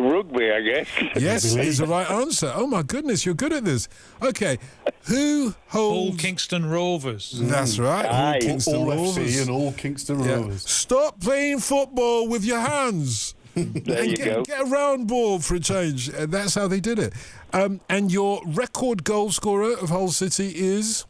Rugby, I guess. Yes, is the right answer. Oh my goodness, you're good at this. Okay, who All holds? Kingston Rovers. That's right. Aye. All Kingston All Rovers. FC and all Kingston Yeah. Rovers. Stop playing football with your hands. There and you go. get a round ball for a change. That's how they did it. And your record goal scorer of Hull City is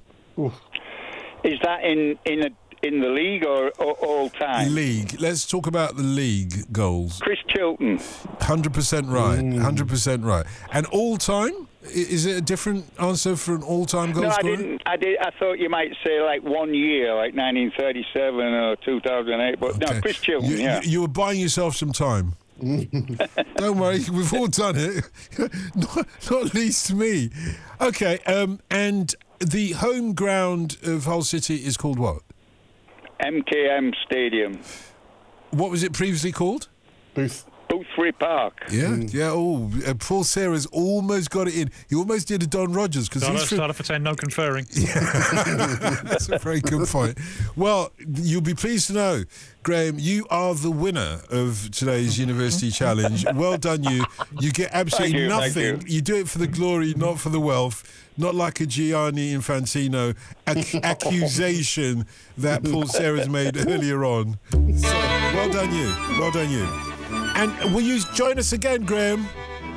Is that in the league or all time? league. Let's talk about the league goals. Chris Chilton. 100% right. 100% right. And all time? Is it a different answer for an all-time goal No, I scorer? didn't. I thought you might say like 1 year, like 1937 or 2008. But no, Okay. Chris Chilton. You were buying yourself some time. Don't worry, we've all done it. not least me. Okay, and the home ground of Hull City is called what? MKM Stadium, What was it previously called? Boothbury Park. Yeah. Oh, Paul Serra's almost got it in. He almost did a Don Rogers because he's from... Starter for 10, no conferring. That's a very good point. Well, you'll be pleased to know, Graham, you are the winner of today's University Challenge. Well done, you. You get absolutely Thank you. nothing. You do it for the glory, not for the wealth. Not like a Gianni Infantino accusation that Paul Serra's made earlier on. So, well done, you. Well done, you. And will you join us again, Graham?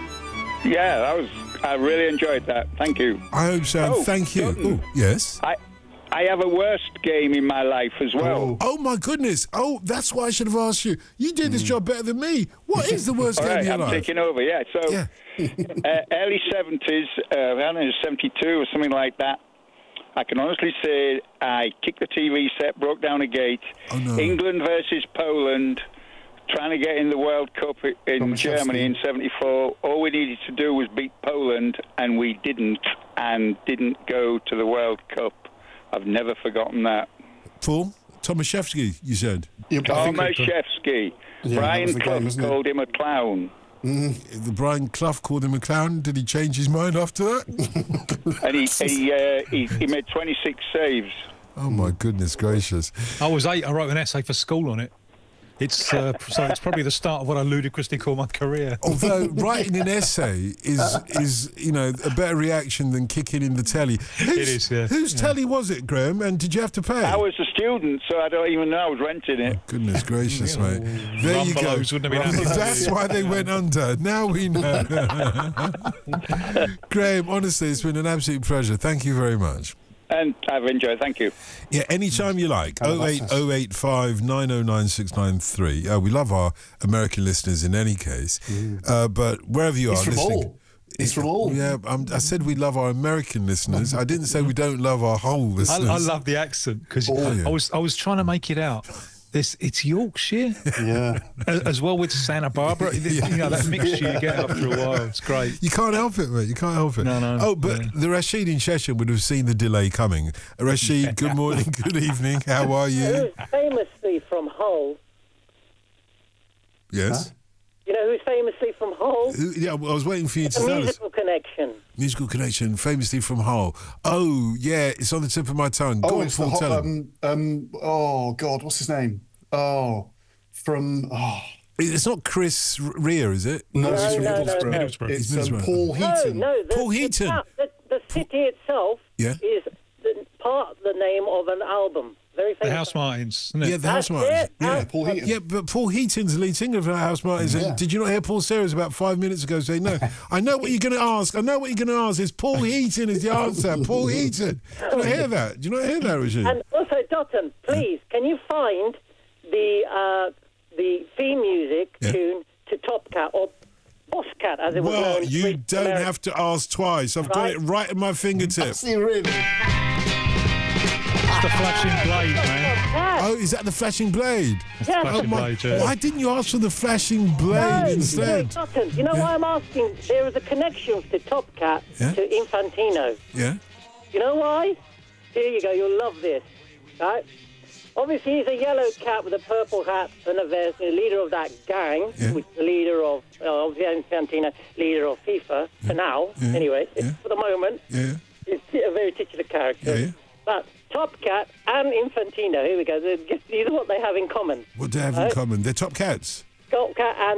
Yeah, I really enjoyed that. Thank you. I hope so. Oh, Thank you. Dutton. Oh, yes. I have a worst game in my life as well. Oh my goodness! Oh, that's why I should have asked you. You did this job better than me. What is the worst All game right, of your I'm life? taking over. Yeah, so early 70s, I don't know, 72 or something like that. I can honestly say I kicked the TV set, broke down a gate. Oh, no. England versus Poland, trying to get in the World Cup in Germany in 74. All we needed to do was beat Poland, and we didn't go to the World Cup. I've never forgotten that. Paul Tomaszewski, you said. Yeah, but I think Tomaszewski. Yeah, that Brian was the Clough game, isn't it? called him a clown. The Brian Clough called him a clown. Did he change his mind after that? And he made 26 saves. Oh my goodness gracious! I was 8. I wrote an essay for school on it. It's so it's probably the start of what I ludicrously call my career. Although writing an essay is a better reaction than kicking in the telly. It is, yeah. Whose telly was it, Graham? And did you have to pay? I was a student, so I don't even know I was renting it. Goodness gracious, mate. There you go. Rumbelows wouldn't have been happy. That's why they went under. Now we know. Graham, honestly, it's been an absolute pleasure. Thank you very much. And I've enjoyed. Thank you. Yeah, anytime you like. 08085 909 693. We love our American listeners in any case. But wherever you are from listening. all. It's from all. Yeah, I said we love our American listeners. I didn't say we don't love our whole listeners. I love the accent because yeah. I was trying to make it out. It's Yorkshire, Yeah. as well with Santa Barbara. That mixture you get after a while. It's great. You can't help it, mate. You can't help it. No. Oh, but the Rashid in Cheshire would have seen the delay coming. Rashid, good morning, good evening. How are you? Who's famously from Hull? Yes. You know who's famously from Hull? Yeah, well, I was waiting for you to The tell us. Musical Connection. Musical Connection, famously from Hull. Oh, yeah, it's on the tip of my tongue. Go on, It's the Paul, tell him. oh God, what's his name? It's not Chris Rea, is it? No, it's from no, Middlesbrough. no. It's Middlesbrough. Paul Heaton. No, Paul Heaton. The city itself Yeah. is the name of an album. Very The famous. House Martins, isn't it? Yeah, the House That's Martins. it. Yeah. Paul Heaton. Yeah, but Paul Heaton's the lead singer of the House Martins. Yeah. And did you not hear Paul Serra's about 5 minutes ago saying, no, I know what you're going to ask. It's Paul Heaton is the answer. Paul Heaton. Do you not hear that? Do you not hear that, Rashid? And also, Dotton, please, can you find the theme music tune to Top Cat or Boss Cat, as it was Well, known? you don't have to ask twice. I've got it right at my fingertip. See, really? It's the flashing blade, man. Oh, is that the Flashing Blade? Yes. Flashing blade, yeah. Why didn't you ask for the Flashing Blade instead? No, Dotton, you know why I'm asking? There is a connection to Top Cat Yeah? to Infantino. Yeah? You know why? Here you go, you'll love this. Right? Obviously, he's a yellow cat with a purple hat and a vest, the leader of that gang, Yeah. which the leader of, obviously, Infantino, leader of FIFA, for now, anyway, for the moment. Yeah? It's a very titular character. Yeah. But Top Cat and Infantino, here we go, these are what they have in common. What do they have in common? They're top cats. Top Cat and